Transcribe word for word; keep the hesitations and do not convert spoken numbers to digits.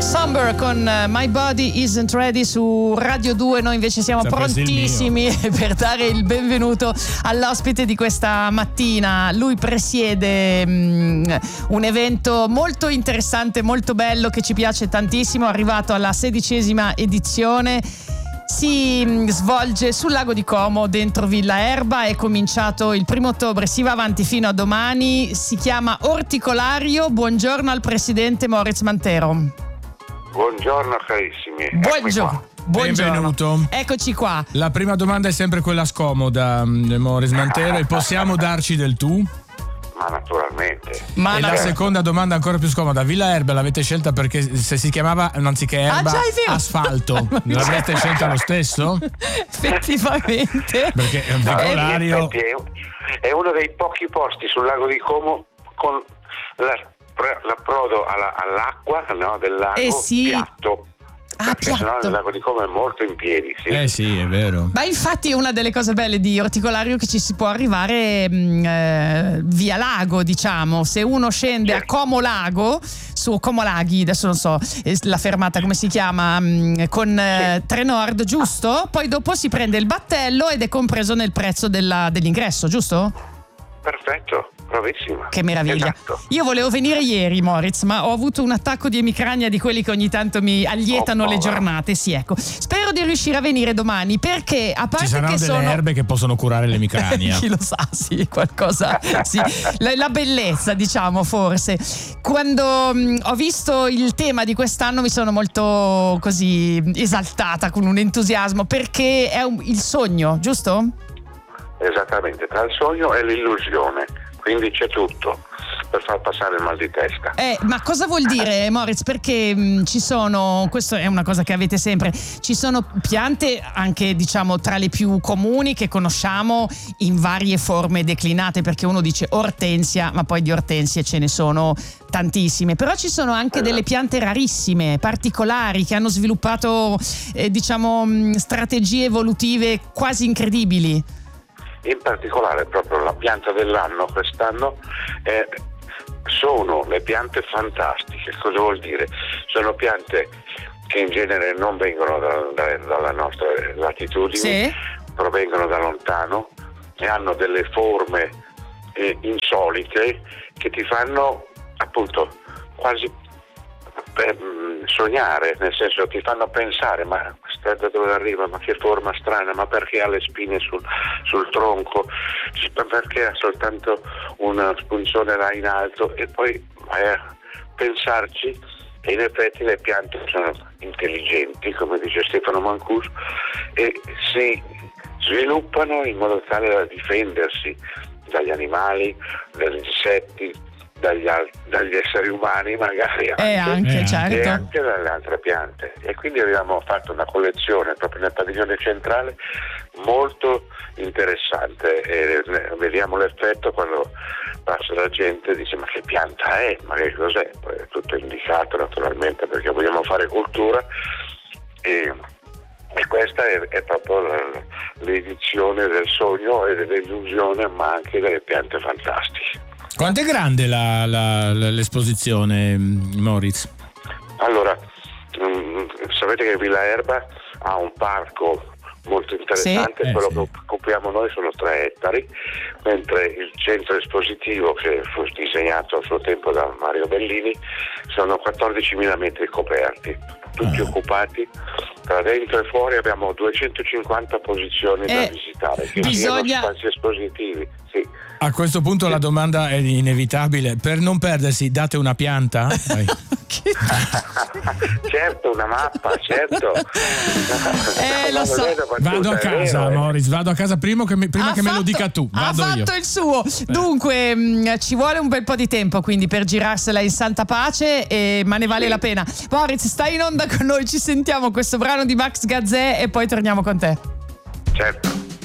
Somber con My Body Isn't Ready su Radio due. Noi invece siamo Sempre prontissimi per dare il benvenuto all'ospite di questa mattina. Lui presiede um, un evento molto interessante, molto bello, che ci piace tantissimo, arrivato alla sedicesima edizione. Si svolge sul lago di Como, dentro Villa Erba, è cominciato il primo ottobre, si va avanti fino a domani, si chiama Orticolario. Buongiorno al presidente Moritz Mantero. Buongiorno carissimi. Buongiorno. Buongiorno. Benvenuto. Eccoci qua. La prima domanda è sempre quella scomoda, Moritz Mantero, e possiamo darci del tu? Ma naturalmente. Ma e no. la seconda domanda ancora più scomoda: Villa Erba l'avete scelta perché se si chiamava anziché erba Ah, già, è vero. asfalto, l'avreste scelta lo stesso? Effettivamente. Perché è un No, Orticolario. in effetti è, è uno dei pochi posti sul lago di Como con la, l'approdo alla, all'acqua, no, del lago Eh sì. piatto. Ah, Perché sennò piatto. il lago di Como è molto in piedi, sì. Eh sì, è vero. Ma infatti è una delle cose belle di Orticolario, che ci si può arrivare mh, eh, via lago, diciamo. Se uno scende a Como Lago, su Como Laghi, adesso non so eh, la fermata come si chiama, mh, con eh, Trenord, giusto? Poi dopo si prende il battello ed è compreso nel prezzo della, dell'ingresso, giusto? Perfetto, bravissima. Che meraviglia. Esatto. Io volevo venire ieri, Moritz, ma ho avuto un attacco di emicrania di quelli che ogni tanto mi allietano Oh, le povera. giornate. Sì, ecco. Spero di riuscire a venire domani, perché a parte Ci saranno che delle sono erbe che possono curare l'emicrania. chi lo sa, sì, qualcosa, sì. La, la bellezza, diciamo, forse. Quando mh, ho visto il tema di quest'anno mi sono molto così esaltata, con un entusiasmo, perché è un, il sogno, giusto? Esattamente, tra il sogno e l'illusione, quindi c'è tutto per far passare il mal di testa. Eh, ma cosa vuol dire, Moritz? Perché mh, ci sono, questo è una cosa che avete sempre, ci sono piante anche, diciamo, tra le più comuni che conosciamo in varie forme declinate, perché uno dice ortensia, ma poi di ortensie ce ne sono tantissime, però ci sono anche delle piante rarissime, particolari, che hanno sviluppato eh, diciamo mh, strategie evolutive quasi incredibili. In particolare proprio la pianta dell'anno quest'anno è, sono le piante fantastiche. Cosa vuol dire? Sono piante che in genere non vengono da, da, dalla nostra latitudine, Sì. provengono da lontano e hanno delle forme eh, insolite che ti fanno appunto quasi per, mh, sognare, nel senso ti fanno pensare: ma questa da dove arriva, ma che forma strana, ma perché ha le spine sul, sul tronco, perché ha soltanto una spunzione là in alto, e poi vai a pensarci e in effetti le piante sono intelligenti, come dice Stefano Mancuso, e si sviluppano in modo tale da difendersi dagli animali, dagli insetti, Dagli, al- dagli esseri umani magari anche, Eh, anche, Eh, certo. e anche dalle altre piante. E quindi abbiamo fatto una collezione proprio nel padiglione centrale molto interessante, e ne- vediamo l'effetto quando passa la gente e dice: ma che pianta è? Ma che cos'è? Poi è tutto indicato naturalmente, perché vogliamo fare cultura, e, e questa è, è proprio la- l'edizione del sogno e dell'illusione, ma anche delle piante fantastiche. Quanto è grande la, la, la- l'esposizione, Moritz? Allora, mh, sapete che Villa Erba ha un parco molto interessante, Sì. Eh, quello sì. che occupiamo noi sono tre ettari, mentre il centro espositivo, che fu disegnato a suo tempo da Mario Bellini, sono quattordicimila metri coperti, tutti Ah. occupati. Tra dentro e fuori abbiamo duecentocinquanta posizioni da Eh, visitare, che bisogna- siano spazi espositivi. Sì. A questo punto la domanda è inevitabile: per non perdersi, date una pianta? Vai. Che- Certo, una mappa, certo. Eh, lo Ma so. non è una battuta, Vado a è casa, vero, eh. Moritz, vado a casa prima che, mi, prima Ha che me lo fatto- dica tu. Ha Vado io. fatto il suo. Dunque, mh, ci vuole un bel po' di tempo quindi per girarsela in santa pace, e, ma ne vale Sì. la pena. Moritz, stai in onda con noi, ci sentiamo questo brano di Max Gazzè e poi torniamo con te. Certo.